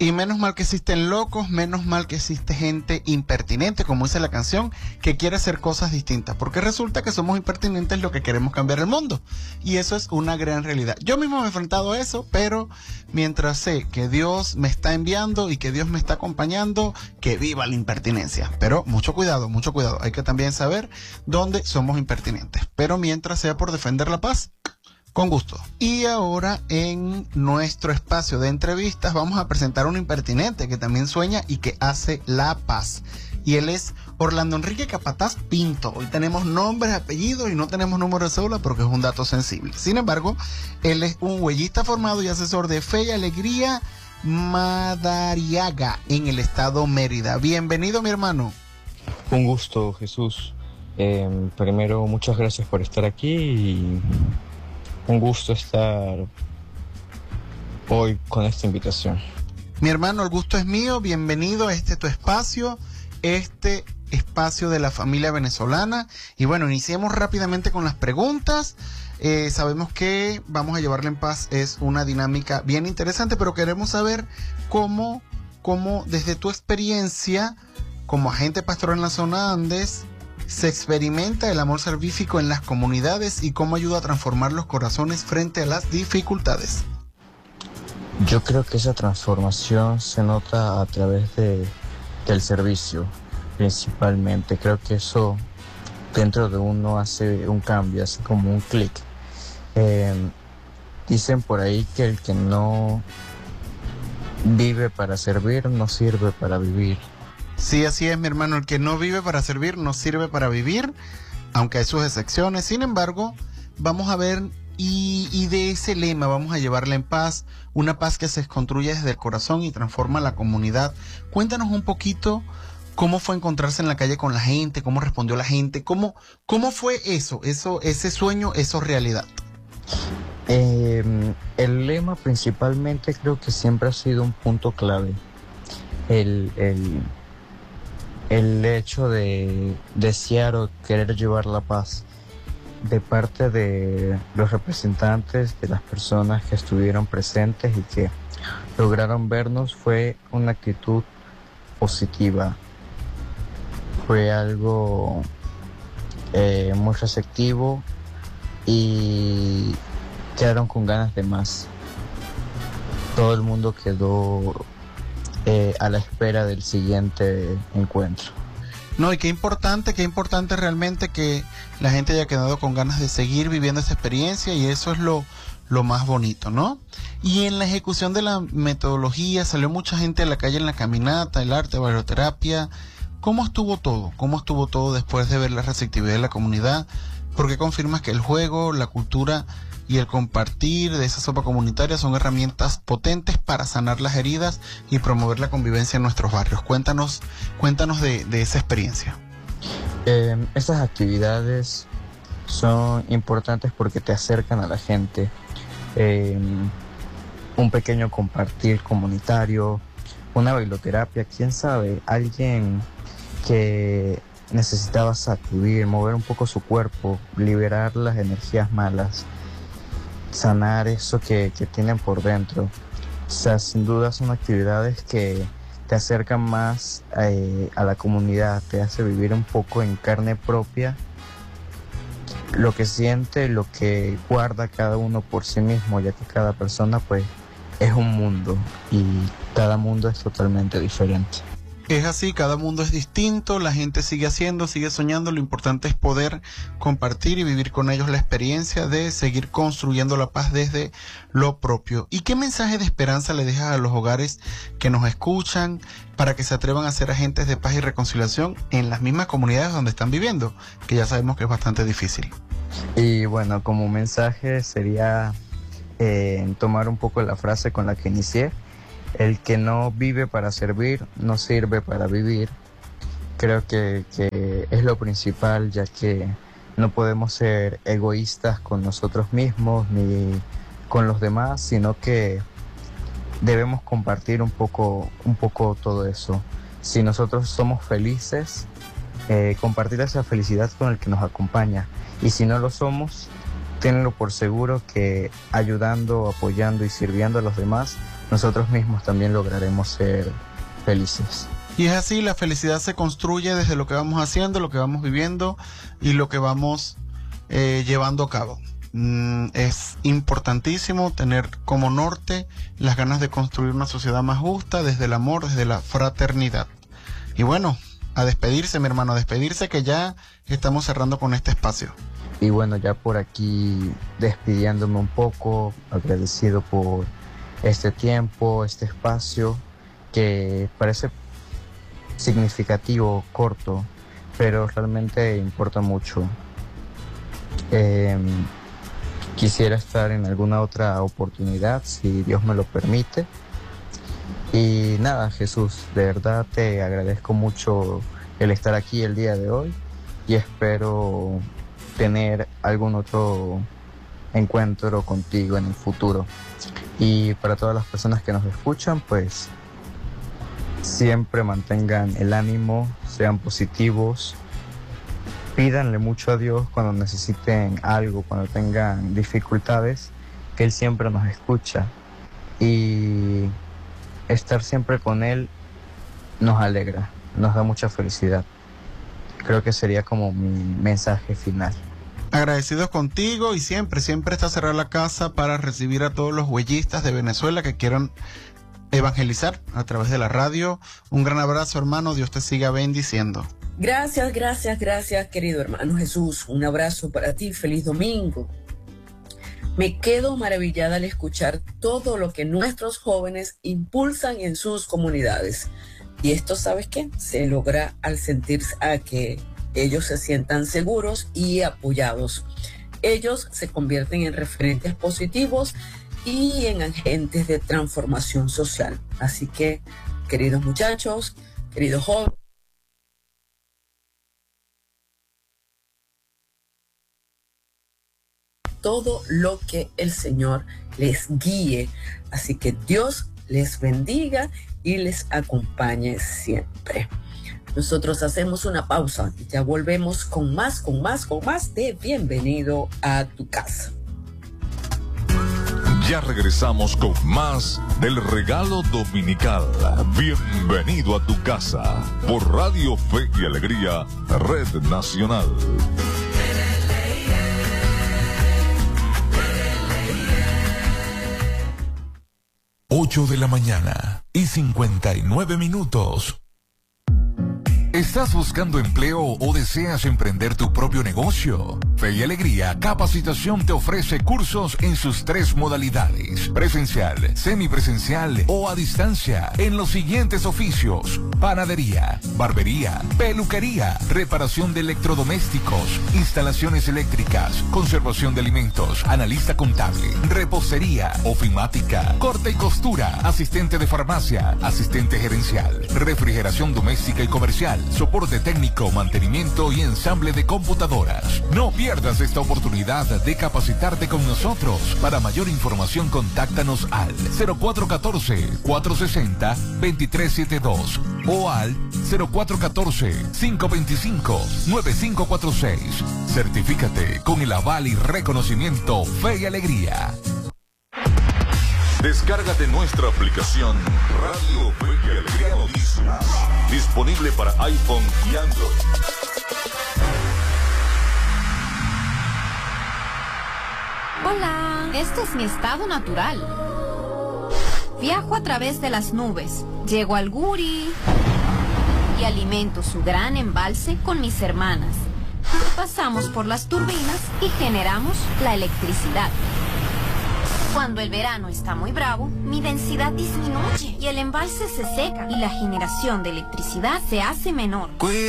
Y menos mal que existen locos, menos mal que existe gente impertinente, como dice la canción, que quiere hacer cosas distintas, porque resulta que somos impertinentes los que queremos cambiar el mundo, y eso es una gran realidad. Yo mismo me he enfrentado a eso, pero mientras sé que Dios me está enviando y que Dios me está acompañando, que viva la impertinencia. Pero mucho cuidado, hay que también saber dónde somos impertinentes, pero mientras sea por defender la paz, con gusto. Y ahora en nuestro espacio de entrevistas vamos a presentar a un impertinente que también sueña y que hace la paz. Y él es Orlando Enrique Capataz Pinto. Hoy tenemos nombres, apellidos y no tenemos número de cédula porque es un dato sensible. Sin embargo, él es un huellista formado y asesor de Fe y Alegría Madariaga en el estado Mérida. Bienvenido, mi hermano. Un gusto, Jesús. Primero, muchas gracias por estar aquí y un gusto estar hoy con esta invitación. Mi hermano, el gusto es mío. Bienvenido a tu espacio, este espacio de la familia venezolana. Y bueno, iniciemos rápidamente con las preguntas. Sabemos que Vamos a llevarla en paz es una dinámica bien interesante, pero queremos saber cómo desde tu experiencia como agente pastoral en la zona Andes se experimenta el amor salvífico en las comunidades y cómo ayuda a transformar los corazones frente a las dificultades. Yo creo que esa transformación se nota a través del servicio, principalmente. Creo que eso dentro de uno hace un cambio, hace como un clic. Dicen por ahí que el que no vive para servir no sirve para vivir. Sí, así es, mi hermano. El que no vive para servir no sirve para vivir, aunque hay sus excepciones. Sin embargo, vamos a ver y de ese lema vamos a llevarla en paz, una paz que se construye desde el corazón y transforma la comunidad. Cuéntanos un poquito cómo fue encontrarse en la calle con la gente, cómo respondió la gente, cómo fue ese sueño, eso realidad. El lema principalmente creo que siempre ha sido un punto clave. El hecho de desear o querer llevar la paz de parte de los representantes de las personas que estuvieron presentes y que lograron vernos fue una actitud positiva. Fue algo muy receptivo y quedaron con ganas de más. Todo el mundo quedó a la espera del siguiente encuentro. No, y qué importante realmente que la gente haya quedado con ganas de seguir viviendo esta experiencia, y eso es lo más bonito, ¿no? Y en la ejecución de la metodología salió mucha gente a la calle en la caminata, el arte, bailoterapia. ¿Cómo estuvo todo? ¿Cómo estuvo todo después de ver la receptividad de la comunidad? ¿Por qué confirmas que el juego, la cultura y el compartir de esa sopa comunitaria son herramientas potentes para sanar las heridas y promover la convivencia en nuestros barrios? Cuéntanos de esa experiencia. Estas actividades son importantes porque te acercan a la gente. Un pequeño compartir comunitario, una bailoterapia, quién sabe, alguien que necesitaba sacudir, mover un poco su cuerpo, liberar las energías malas, sanar eso que tienen por dentro. O sea, sin duda son actividades que te acercan más a la comunidad, te hace vivir un poco en carne propia lo que siente, lo que guarda cada uno por sí mismo, ya que cada persona pues es un mundo y cada mundo es totalmente diferente. Es así, cada mundo es distinto, la gente sigue haciendo, sigue soñando, lo importante es poder compartir y vivir con ellos la experiencia de seguir construyendo la paz desde lo propio. ¿Y qué mensaje de esperanza le dejas a los hogares que nos escuchan para que se atrevan a ser agentes de paz y reconciliación en las mismas comunidades donde están viviendo, que ya sabemos que es bastante difícil? Y bueno, como mensaje sería tomar un poco la frase con la que inicié: el que no vive para servir, no sirve para vivir. Creo que es lo principal, ya que no podemos ser egoístas con nosotros mismos ni con los demás, sino que debemos compartir un poco todo eso. Si nosotros somos felices, compartir esa felicidad con el que nos acompaña. Y si no lo somos, Ténlo por seguro que ayudando, apoyando y sirviendo a los demás, nosotros mismos también lograremos ser felices. Y es así, la felicidad se construye desde lo que vamos haciendo, lo que vamos viviendo y lo que vamos llevando a cabo. Es importantísimo tener como norte las ganas de construir una sociedad más justa desde el amor, desde la fraternidad. Y bueno, a despedirse, mi hermano, a despedirse, que ya estamos cerrando con este espacio. Y bueno, ya por aquí despidiéndome un poco, agradecido por este tiempo, este espacio, que parece significativo, corto, pero realmente importa mucho. Quisiera estar en alguna otra oportunidad, si Dios me lo permite. Y nada, Jesús, de verdad te agradezco mucho el estar aquí el día de hoy y espero tener algún otro encuentro contigo en el futuro. Y para todas las personas que nos escuchan, pues siempre mantengan el ánimo, sean positivos, pídanle mucho a Dios cuando necesiten algo, cuando tengan dificultades, que Él siempre nos escucha. Y estar siempre con Él nos alegra, nos da mucha felicidad. Creo que sería como mi mensaje final. Agradecidos contigo y siempre está cerrada la casa para recibir a todos los huellistas de Venezuela que quieran evangelizar a través de la radio. Un gran abrazo, hermano, Dios te siga bendiciendo. Gracias, querido hermano Jesús. Un abrazo para ti, feliz domingo. Me quedo maravillada al escuchar todo lo que nuestros jóvenes impulsan en sus comunidades. Y esto, ¿sabes qué? Se logra al sentirse a que ellos se sientan seguros y apoyados. Ellos se convierten en referentes positivos y en agentes de transformación social. Así que, queridos muchachos, queridos jóvenes, todo lo que el Señor les guíe. Así que Dios les bendiga y les acompañe siempre. Nosotros hacemos una pausa y ya volvemos con más de Bienvenido a tu casa. Ya regresamos con más del regalo dominical. Bienvenido a tu casa por Radio Fe y Alegría, Red Nacional. 8 de la mañana y 59 minutos. ¿Estás buscando empleo o deseas emprender tu propio negocio? Fe y Alegría Capacitación te ofrece cursos en sus 3 modalidades: presencial, semipresencial o a distancia, en los siguientes oficios: panadería, barbería, peluquería, reparación de electrodomésticos, instalaciones eléctricas, conservación de alimentos, analista contable, repostería, ofimática, corte y costura, asistente de farmacia, asistente gerencial, refrigeración doméstica y comercial, soporte técnico, mantenimiento y ensamble de computadoras. No pierdas esta oportunidad de capacitarte con nosotros. Para mayor información, contáctanos al 0414-460-2372 o al 0414-525-9546. Certifícate con el aval y reconocimiento Fe y Alegría. Descárgate nuestra aplicación Radio Fe y Alegría Noticias, disponible para iPhone y Android. Hola, este es mi estado natural. Viajo a través de las nubes, llego al Guri y alimento su gran embalse con mis hermanas. Pasamos por las turbinas y generamos la electricidad. Cuando el verano está muy bravo, mi densidad disminuye y el embalse se seca y la generación de electricidad se hace menor.